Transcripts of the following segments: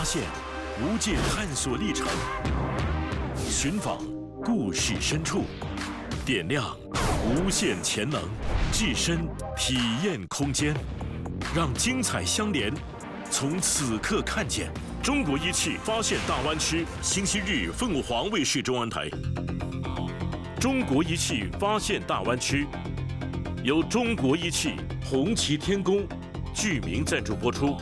现无界探索历程，寻访故事深处，点亮无限潜能，置身体验空间，让精彩相连。从此刻看见中国仪器发现大湾区，星期日凤凰卫视中文台。中国仪器发现大湾区，由中国仪器、红旗天宫、剧名赞助播出。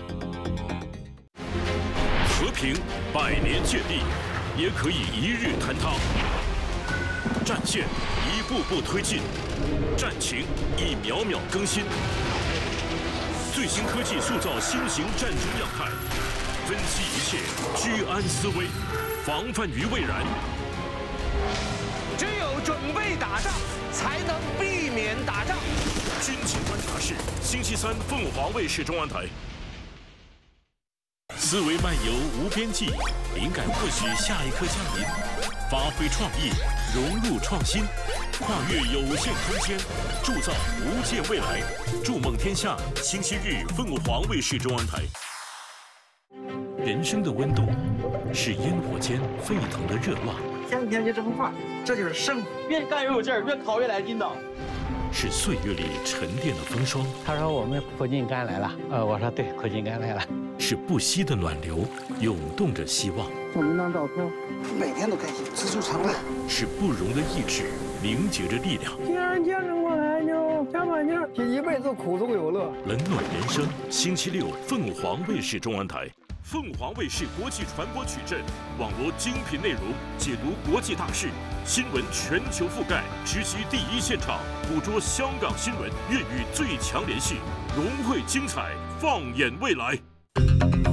和平100年建立，也可以一日坍塌。战线一步步推进，战情一秒秒更新。最新科技塑造新型战争样态，分析一切，居安思危，防范于未然。 只有准备打仗，才能避免打仗。 军情观察室，星期三凤凰卫视中文台。思维漫游无边际，灵感或许下一刻降临。发挥创意，融入创新，跨越有限空间，铸造无界未来。筑梦天下，星期日凤凰卫视中文台。人生的温度是烟火间沸腾的热浪， 天天就这么画，这就是生活。越干越有劲儿，越考越来劲道。 是岁月里沉淀的风霜。 他说我们苦尽甘来了，我说对，苦尽甘来了。 是不息的暖流，涌动着希望。 照那张照片，每天都开心，这就成了。 是不容的意志，凝结着力量。 既然见证过来，就加把劲儿，一辈子苦中有乐。 冷暖人生，星期六凤凰卫视中文台。凤凰卫视国际传播矩阵，网罗精品内容，解读国际大事，新闻全球覆盖，直击第一现场，捕捉香港新闻，粤语最强联系，融汇精彩，放眼未来。